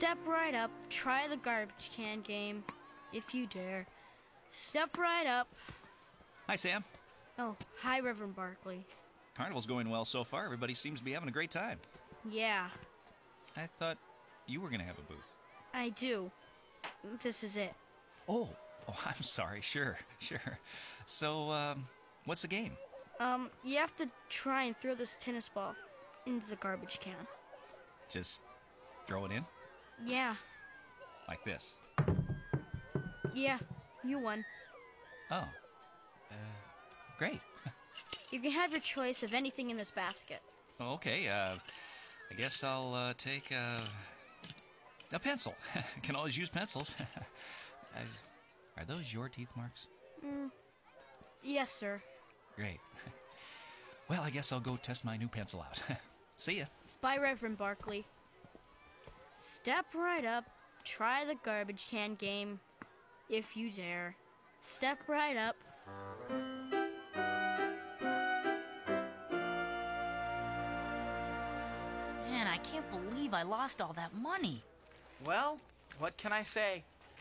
Step right up, try the garbage can game, if you dare. Step right up. Hi, Sam. Oh, hi, Reverend Barkley. Carnival's going well so far. Everybody seems to be having a great time. Yeah, I thought you were going to have a booth. I do. This is it. Oh, I'm sorry. Sure. So, what's the game? You have to try and throw this tennis ball into the garbage can. Just throw it in? Yeah, Like this. yeah, you won. Oh. Great. You can have your choice of anything in this basket. Okay, I guess I'll take a pencil. Can always use pencils. Are those your teeth marks? Yes, sir. Great. Well, I guess I'll go test my new pencil out. See ya. Bye, Reverend Barkley. Step right up, try the garbage can game, if you dare. Step right up. Man, I can't believe I lost all that money. Well, what can I say?